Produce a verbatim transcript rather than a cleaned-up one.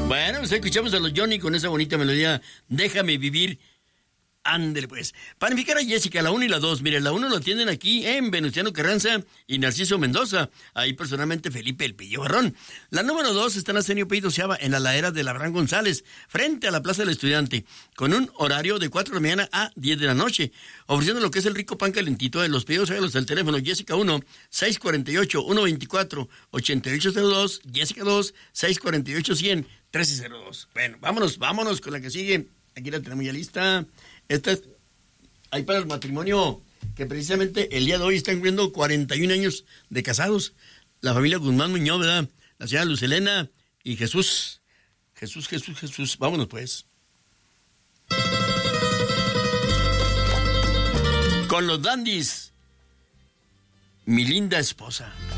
Bueno, pues escuchamos a los Johnny con esa bonita melodía, Déjame Vivir. Ándale, pues. Panificar a Jessica, la uno y la dos. Mire, la uno lo tienen aquí en Venustiano Carranza y Narciso Mendoza. Ahí personalmente Felipe El Pillo Barrón. La número dos está en Arsenio Pito Seaba, en la ladera de Abraham González, frente a la Plaza del Estudiante, con un horario de cuatro de la mañana a diez de la noche, ofreciendo lo que es el rico pan calentito. De los pedidos, hágalos al teléfono Jessica uno, seis cuatro ocho, uno veinticuatro, ochenta y ocho cero dos, Jessica dos, seis cuatro ocho, cien, trece cero dos. Bueno, vámonos, vámonos con la que sigue. Aquí la tenemos ya lista. Esta es ahí para el matrimonio que precisamente el día de hoy están cumpliendo cuarenta y un años de casados. La familia Guzmán Muñoz, ¿verdad? La señora Lucelena y Jesús. Jesús, Jesús, Jesús. Vámonos pues. Con los Dandys. Mi linda esposa.